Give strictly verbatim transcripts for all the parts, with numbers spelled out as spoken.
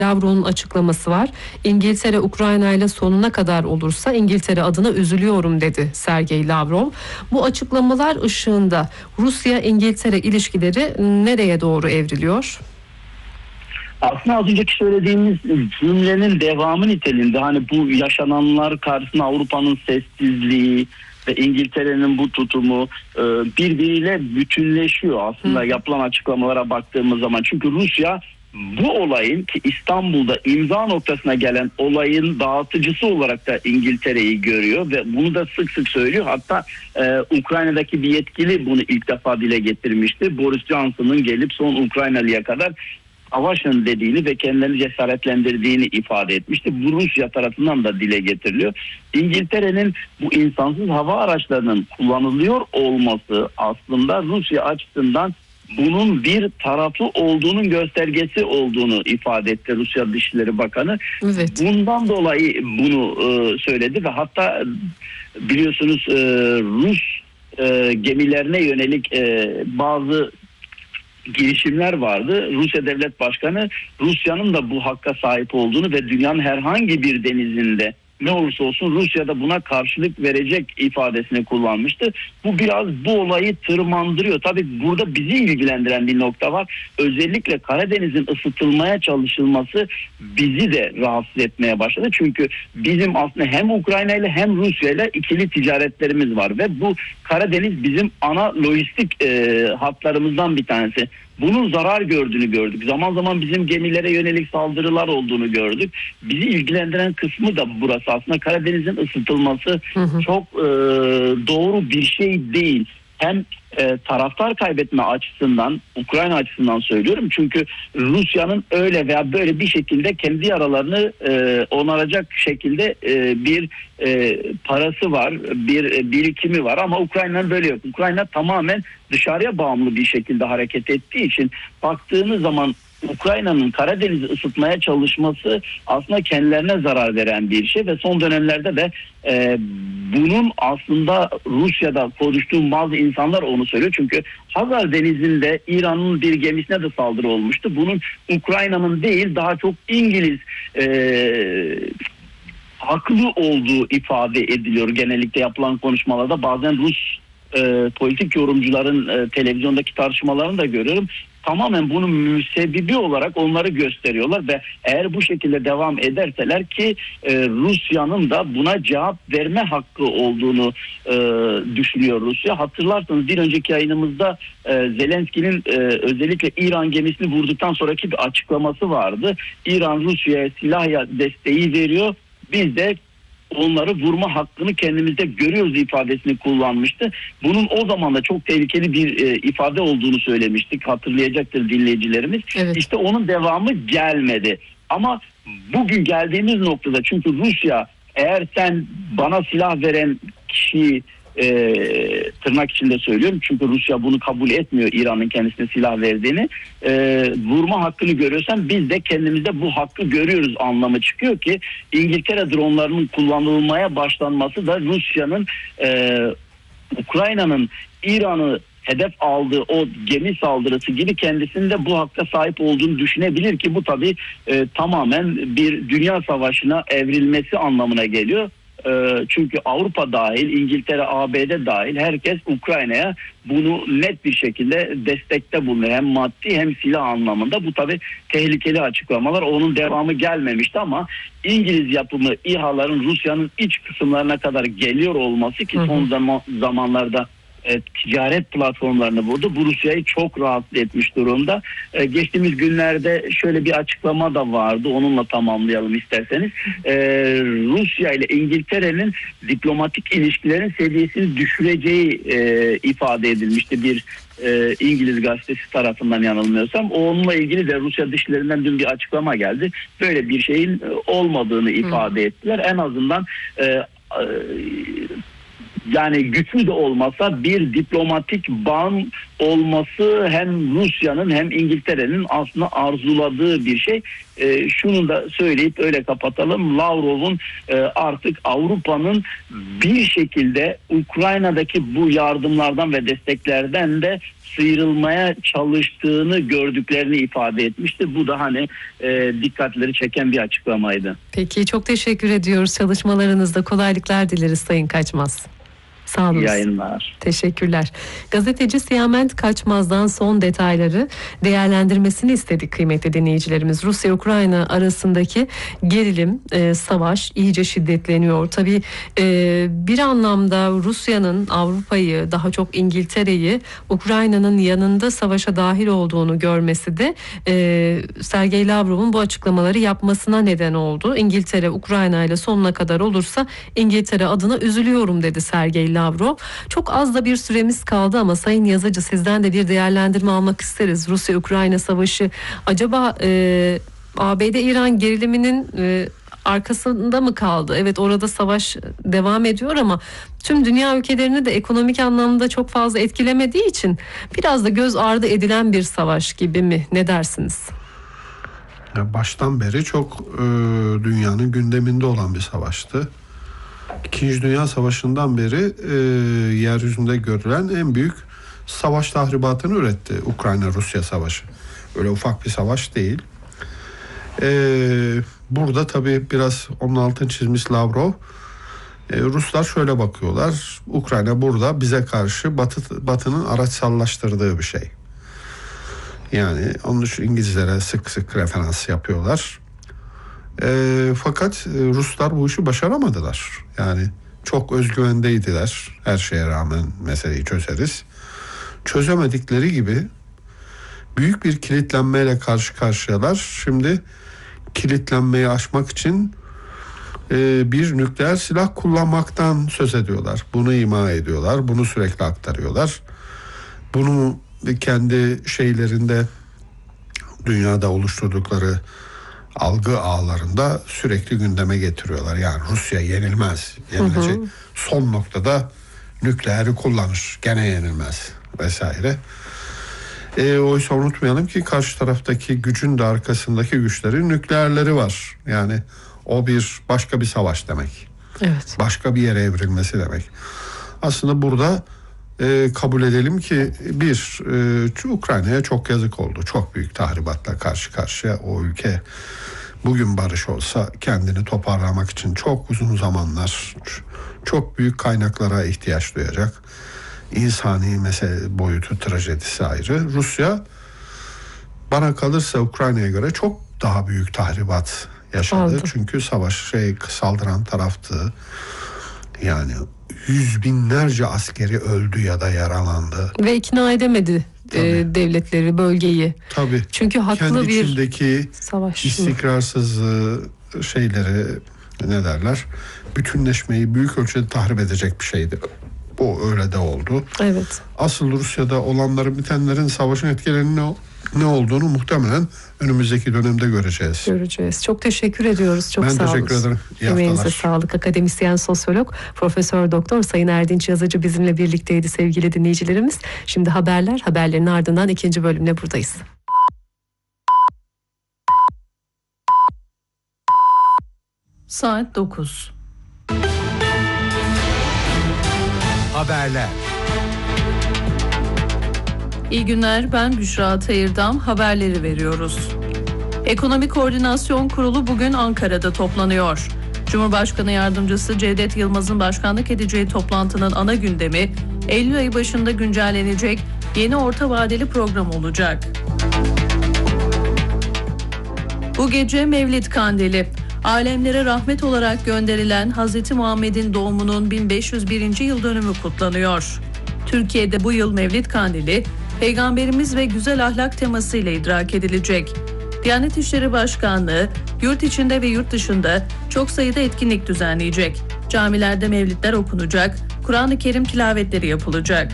Lavrov'un açıklaması var. İngiltere Ukrayna ile sonuna kadar olursa İngiltere adına üzülüyorum dedi Sergey Lavrov. Bu açıklamalar ışığında Rusya-İngiltere ilişkileri nereye doğru evriliyor? Aslında az önceki söylediğimiz cümlenin devamı niteliğinde, hani bu yaşananlar karşısında Avrupa'nın sessizliği ve İngiltere'nin bu tutumu birbiriyle bütünleşiyor aslında Hı. yapılan açıklamalara baktığımız zaman. Çünkü Rusya bu olayın, ki İstanbul'da imza noktasına gelen olayın dağıtıcısı olarak da İngiltere'yi görüyor ve bunu da sık sık söylüyor. Hatta e, Ukrayna'daki bir yetkili bunu ilk defa dile getirmişti. Boris Johnson'ın gelip son Ukraynalı'ya kadar savaşın dediğini ve kendilerini cesaretlendirdiğini ifade etmişti. Bu Rusya tarafından da dile getiriliyor. İngiltere'nin bu insansız hava araçlarının kullanılıyor olması aslında Rusya açısından bunun bir tarafı olduğunun göstergesi olduğunu ifade etti Rusya Dışişleri Bakanı. Evet. Bundan dolayı bunu e, söyledi ve hatta biliyorsunuz e, Rus e, gemilerine yönelik e, bazı girişimler vardı. Rusya Devlet Başkanı Rusya'nın da bu hakka sahip olduğunu ve dünyanın herhangi bir denizinde ne olursa olsun Rusya'da buna karşılık verecek ifadesini kullanmıştı. Bu biraz bu olayı tırmandırıyor. Tabii burada bizi ilgilendiren bir nokta var. Özellikle Karadeniz'in ısıtılmaya çalışılması bizi de rahatsız etmeye başladı. Çünkü bizim aslında hem Ukrayna ile hem Rusya ile ikili ticaretlerimiz var ve bu Karadeniz bizim ana lojistik e, hatlarımızdan bir tanesi. Bunun zarar gördüğünü gördük. Zaman zaman bizim gemilere yönelik saldırılar olduğunu gördük. Bizi ilgilendiren kısmı da burası. Aslında Karadeniz'in ısıtılması hı hı. çok e, doğru bir şey değil. Hem e, taraftar kaybetme açısından, Ukrayna açısından söylüyorum. Çünkü Rusya'nın öyle veya böyle bir şekilde kendi yaralarını e, onaracak şekilde e, bir e, parası var, bir e, birikimi var. Ama Ukrayna'nın böyle yok. Ukrayna tamamen dışarıya bağımlı bir şekilde hareket ettiği için baktığınız zaman Ukrayna'nın Karadeniz'i ısıtmaya çalışması aslında kendilerine zarar veren bir şey ve son dönemlerde de e, bunun aslında Rusya'da konuştuğum bazı insanlar onu söylüyor. Çünkü Hazar Denizi'nde İran'ın bir gemisine de saldırı olmuştu. Bunun Ukrayna'nın değil daha çok İngiliz e, haklı olduğu ifade ediliyor genellikle yapılan konuşmalarda. Bazen Rus e, politik yorumcuların e, televizyondaki tartışmalarını da görüyorum. Tamamen bunun müsebbibi olarak onları gösteriyorlar ve eğer bu şekilde devam ederseler ki e, Rusya'nın da buna cevap verme hakkı olduğunu e, düşünüyor Rusya. Hatırlarsanız bir önceki yayınımızda e, Zelenski'nin e, özellikle İran gemisini vurduktan sonraki bir açıklaması vardı. İran Rusya'ya silah desteği veriyor. Biz de onları vurma hakkını kendimizde görüyoruz ifadesini kullanmıştı. Bunun o zaman da çok tehlikeli bir e, ifade olduğunu söylemiştik. Hatırlayacaktır dinleyicilerimiz. Evet. İşte onun devamı gelmedi. Ama bugün geldiğimiz noktada, çünkü Rusya eğer sen bana silah veren kişiyi e, tırnak içinde söylüyorum, çünkü Rusya bunu kabul etmiyor, İran'ın kendisine silah verdiğini, e, vurma hakkını görüyorsan biz de kendimizde bu hakkı görüyoruz anlamı çıkıyor ki İngiltere dronlarının kullanılmaya başlanması da Rusya'nın e, Ukrayna'nın İran'ı hedef aldığı o gemi saldırısı gibi kendisinde bu hakka sahip olduğunu düşünebilir ki bu tabii e, tamamen bir dünya savaşına evrilmesi anlamına geliyor. Çünkü Avrupa dahil, İngiltere, A B D dahil herkes Ukrayna'ya bunu net bir şekilde destekte bulunuyor. Hem maddi hem silah anlamında. Bu tabii tehlikeli açıklamalar. Onun devamı gelmemişti ama İngiliz yapımı İHA'ların Rusya'nın iç kısımlarına kadar geliyor olması ki son zaman, zamanlarda E, ticaret platformlarını vurdu. Bu Rusya'yı çok rahatsız etmiş durumda. E, geçtiğimiz günlerde şöyle bir açıklama da vardı. Onunla tamamlayalım isterseniz. E, Rusya ile İngiltere'nin diplomatik ilişkilerin seviyesini düşüreceği e, ifade edilmişti bir e, İngiliz gazetesi tarafından yanılmıyorsam. Onunla ilgili de Rusya dışişlerinden dün bir açıklama geldi. Böyle bir şeyin e, olmadığını ifade ettiler. En azından e, e, yani güçlü de olmasa bir diplomatik bağın olması hem Rusya'nın hem İngiltere'nin aslında arzuladığı bir şey. E, şunu da söyleyip öyle kapatalım. Lavrov'un e, artık Avrupa'nın bir şekilde Ukrayna'daki bu yardımlardan ve desteklerden de sıyrılmaya çalıştığını gördüklerini ifade etmişti. Bu da hani e, dikkatleri çeken bir açıklamaydı. Peki, çok teşekkür ediyoruz. Çalışmalarınızda kolaylıklar dileriz Sayın Kaçmaz. Sağ olun. Yayınlar. Teşekkürler. Gazeteci Siyament Kaçmaz'dan son detayları değerlendirmesini istedik kıymetli dinleyicilerimiz. Rusya-Ukrayna arasındaki gerilim, e, savaş iyice şiddetleniyor. Tabii e, bir anlamda Rusya'nın Avrupa'yı, daha çok İngiltere'yi Ukrayna'nın yanında savaşa dahil olduğunu görmesi de e, Sergey Lavrov'un bu açıklamaları yapmasına neden oldu. İngiltere Ukrayna ile sonuna kadar olursa İngiltere adına üzülüyorum dedi Sergey Lavrov. Lavrov. Çok az da bir süremiz kaldı ama Sayın Yazıcı, sizden de bir değerlendirme almak isteriz. Rusya-Ukrayna savaşı acaba e, A B D-İran geriliminin e, arkasında mı kaldı? Evet, orada savaş devam ediyor ama tüm dünya ülkelerini de ekonomik anlamda çok fazla etkilemediği için biraz da göz ardı edilen bir savaş gibi mi? Ne dersiniz? Baştan beri çok e, dünyanın gündeminde olan bir savaştı. İkinci Dünya Savaşı'ndan beri e, yeryüzünde görülen en büyük savaş tahribatını üretti Ukrayna-Rusya savaşı. Öyle ufak bir savaş değil. E, burada tabii biraz onun altını çizmiş Lavrov. E, Ruslar şöyle bakıyorlar. Ukrayna burada bize karşı Batı, Batı'nın araçsallaştırdığı bir şey. Yani onun için İngilizlere sık sık referans yapıyorlar. E, fakat e, Ruslar bu işi başaramadılar. Yani çok özgüvendeydiler. Her şeye rağmen meseleyi çözeriz. Çözemedikleri gibi büyük bir kilitlenmeyle karşı karşıyalar. Şimdi kilitlenmeyi aşmak için e, bir nükleer silah kullanmaktan söz ediyorlar. Bunu ima ediyorlar. Bunu sürekli aktarıyorlar. Bunu kendi şeylerinde, dünyada oluşturdukları algı ağlarında sürekli gündeme getiriyorlar. Yani Rusya yenilmez. Yenilecek. Hı hı. Son noktada nükleeri kullanır. Gene yenilmez vesaire. E, oysa unutmayalım ki karşı taraftaki gücün de arkasındaki güçlerin nükleerleri var. Yani o bir başka bir savaş demek. Evet. Başka bir yere evrilmesi demek. Aslında burada e, kabul edelim ki bir, e, Ukrayna'ya çok yazık oldu. Çok büyük tahribatla karşı karşıya o ülke. Bugün barış olsa kendini toparlamak için çok uzun zamanlar, çok büyük kaynaklara ihtiyaç duyacak. İnsani mesele boyutu, trajedisi ayrı. Rusya bana kalırsa Ukrayna'ya göre çok daha büyük tahribat yaşadı. Aldı. Çünkü savaş şey saldıran taraftı. Yani yüz binlerce askeri öldü ya da yaralandı. Ve ikna edemedi e, devletleri, bölgeyi. Tabii. Çünkü haklı kendi bir içindeki savaş istikrarsızlığı, şeyleri, ne derler, bütünleşmeyi büyük ölçüde tahrip edecek bir şeydi. O öyle de oldu. Evet. Asıl Rusya'da olanların, bitenlerin, savaşın etkilerinin ne, ne olduğunu muhtemelen önümüzdeki dönemde göreceğiz. Göreceğiz. Çok teşekkür ediyoruz. Çok ben sağ olun. teşekkür ederim. İyi Emeğinize haftalar. sağlık. Akademisyen, sosyolog, Profesör Doktor Sayın Erdinç Yazıcı bizimle birlikteydi sevgili dinleyicilerimiz. Şimdi haberler, haberlerin ardından ikinci bölümle buradayız. Saat dokuz. Haberler. İyi günler, ben Büşra Tayırdam. Haberleri veriyoruz. Ekonomi Koordinasyon Kurulu bugün Ankara'da toplanıyor. Cumhurbaşkanı Yardımcısı Cevdet Yılmaz'ın başkanlık edeceği toplantının ana gündemi Eylül ayı başında güncellenecek yeni orta vadeli program olacak. Bu gece Mevlid Kandili. Alemlere rahmet olarak gönderilen Hazreti Muhammed'in doğumunun bin beş yüz birinci yıl dönümü kutlanıyor. Türkiye'de bu yıl Mevlid Kandili, Peygamberimiz ve güzel ahlak temasıyla idrak edilecek. Diyanet İşleri Başkanlığı, yurt içinde ve yurt dışında çok sayıda etkinlik düzenleyecek. Camilerde mevlidler okunacak, Kur'an-ı Kerim tilavetleri yapılacak.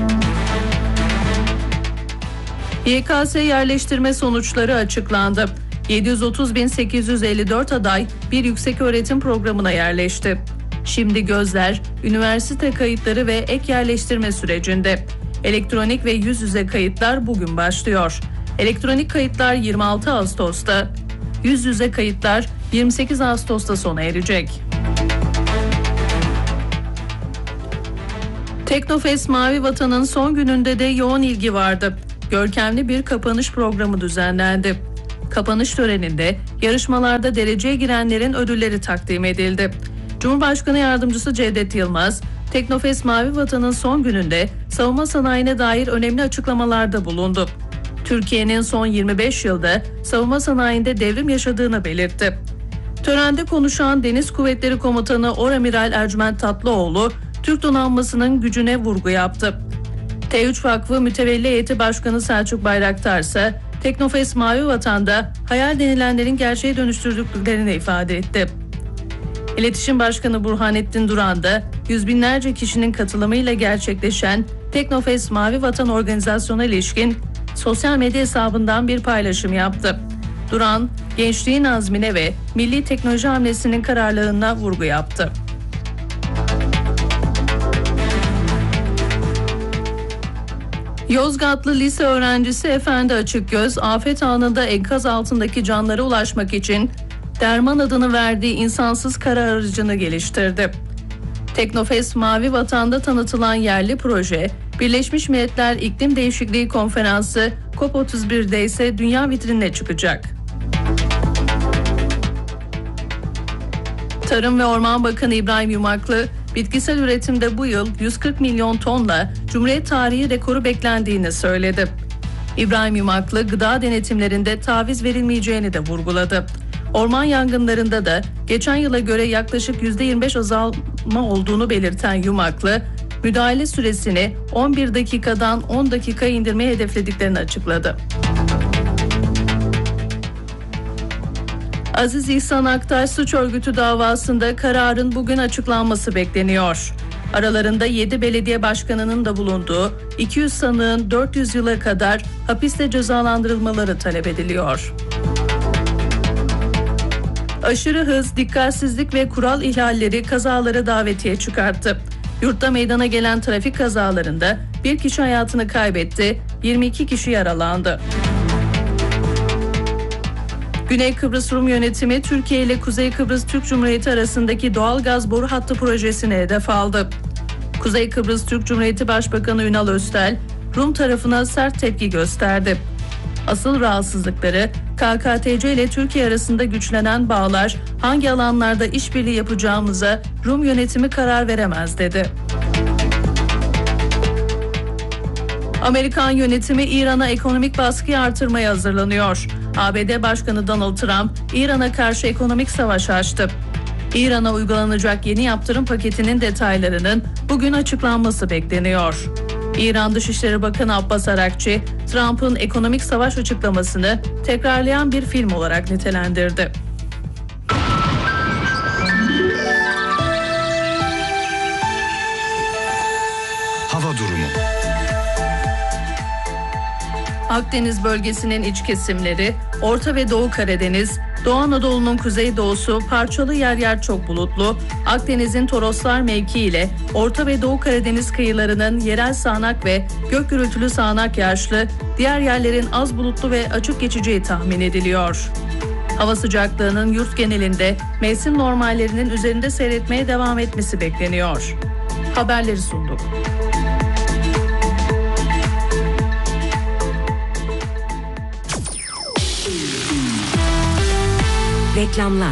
Y K S yerleştirme sonuçları açıklandı. yedi yüz otuz bin sekiz yüz elli dört aday bir yükseköğretim programına yerleşti. Şimdi gözler üniversite kayıtları ve ek yerleştirme sürecinde. Elektronik ve yüz yüze kayıtlar bugün başlıyor. Elektronik kayıtlar yirmi altı Ağustos'ta, yüz yüze kayıtlar yirmi sekiz Ağustos'ta sona erecek. Teknofest Mavi Vatan'ın son gününde de yoğun ilgi vardı. Görkemli bir kapanış programı düzenlendi. Kapanış töreninde yarışmalarda dereceye girenlerin ödülleri takdim edildi. Cumhurbaşkanı Yardımcısı Cevdet Yılmaz, Teknofest Mavi Vatan'ın son gününde savunma sanayine dair önemli açıklamalarda bulundu. Türkiye'nin son yirmi beş yılda savunma sanayinde devrim yaşadığını belirtti. Törende konuşan Deniz Kuvvetleri Komutanı Oramiral Ercüment Tatlıoğlu, Türk donanmasının gücüne vurgu yaptı. T üç Vakfı Mütevelli Heyeti Başkanı Selçuk Bayraktar ise Teknofest Mavi Vatan'da hayal denilenlerin gerçeğe dönüştürdüklerini ifade etti. İletişim Başkanı Burhanettin Duran da yüz binlerce kişinin katılımıyla gerçekleşen Teknofest Mavi Vatan organizasyona ilişkin sosyal medya hesabından bir paylaşım yaptı. Duran, gençliğin azmine ve milli teknoloji hamlesinin kararlılığına vurgu yaptı. Yozgatlı lise öğrencisi Efendi Açıkgöz, afet anında enkaz altındaki canlara ulaşmak için Derman adını verdiği insansız kara aracını geliştirdi. Teknofest Mavi Vatan'da tanıtılan yerli proje, Birleşmiş Milletler İklim Değişikliği Konferansı COP otuz bir'de ise dünya vitrinine çıkacak. Tarım ve Orman Bakanı İbrahim Yumaklı, bitkisel üretimde bu yıl yüz kırk milyon tonla Cumhuriyet tarihi rekoru beklendiğini söyledi. İbrahim Yumaklı, gıda denetimlerinde taviz verilmeyeceğini de vurguladı. Orman yangınlarında da geçen yıla göre yaklaşık yüzde yirmi beş azalma olduğunu belirten Yumaklı, müdahale süresini on bir dakikadan on dakikaya indirmeyi hedeflediklerini açıkladı. Aziz İhsan Aktaş suç örgütü davasında kararın bugün açıklanması bekleniyor. Aralarında yedi belediye başkanının da bulunduğu iki yüz sanığın dört yüz yıla kadar hapiste cezalandırılmaları talep ediliyor. Aşırı hız, dikkatsizlik ve kural ihlalleri kazalara davetiye çıkarttı. Yurtta meydana gelen trafik kazalarında bir kişi hayatını kaybetti, yirmi iki kişi yaralandı. Güney Kıbrıs Rum Yönetimi, Türkiye ile Kuzey Kıbrıs Türk Cumhuriyeti arasındaki doğalgaz boru hattı projesine hedef aldı. Kuzey Kıbrıs Türk Cumhuriyeti Başbakanı Ünal Östel, Rum tarafına sert tepki gösterdi. Asıl rahatsızlıkları K K T C ile Türkiye arasında güçlenen bağlar, hangi alanlarda işbirliği yapacağımıza Rum yönetimi karar veremez dedi. Amerikan yönetimi İran'a ekonomik baskıyı artırmaya hazırlanıyor. A B D Başkanı Donald Trump, İran'a karşı ekonomik savaş açtı. İran'a uygulanacak yeni yaptırım paketinin detaylarının bugün açıklanması bekleniyor. İran Dışişleri Bakanı Abbas Arakçı, Trump'ın ekonomik savaş açıklamasını tekrarlayan bir film olarak nitelendirdi. Hava durumu. Akdeniz bölgesinin iç kesimleri, Orta ve Doğu Karadeniz, Doğu Anadolu'nun kuzeydoğusu parçalı yer yer çok bulutlu, Akdeniz'in Toroslar mevki ile Orta ve Doğu Karadeniz kıyılarının yerel sağanak ve gök gürültülü sağanak yağışlı, diğer yerlerin az bulutlu ve açık geçeceği tahmin ediliyor. Hava sıcaklığının yurt genelinde mevsim normallerinin üzerinde seyretmeye devam etmesi bekleniyor. Haberleri sunduk. Reklamlar.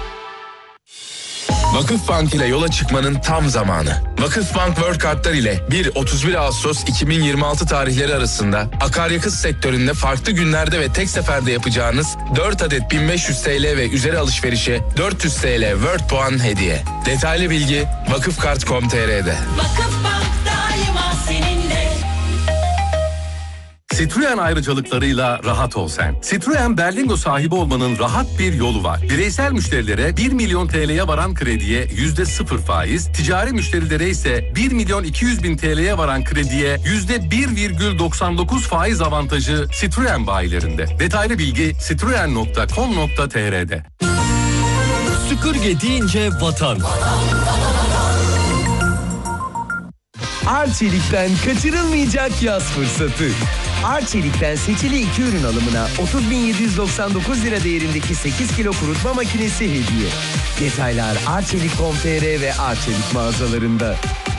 Vakıfbank ile yola çıkmanın tam zamanı. Vakıfbank World Kartlar ile bir otuz bir Ağustos iki bin yirmi altı tarihleri arasında akaryakıt sektöründe farklı günlerde ve tek seferde yapacağınız dört adet bin beş yüz T L ve üzeri alışverişe dört yüz T L World puan hediye. Detaylı bilgi vakıfkart nokta com nokta t r'de. Vakıfbank daima seninle. Citroen ayrıcalıklarıyla rahat ol sen. Citroen Berlingo sahibi olmanın rahat bir yolu var. Bireysel müşterilere bir milyon T L'ye varan krediye yüzde sıfır faiz, ticari müşterilere ise bir milyon iki yüz bin T L'ye varan krediye yüzde bir virgül doksan dokuz faiz avantajı Citroen bayilerinde. Detaylı bilgi citroen nokta com nokta t r'de. Süpürge deyince vatan. Vatan, vatan. Arçelik'ten kaçırılmayacak yaz fırsatı. Arçelik'ten seçili iki ürün alımına otuz bin yedi yüz doksan dokuz lira değerindeki sekiz kilo kurutma makinesi hediye. Detaylar arçelik nokta com nokta tr ve Arçelik mağazalarında.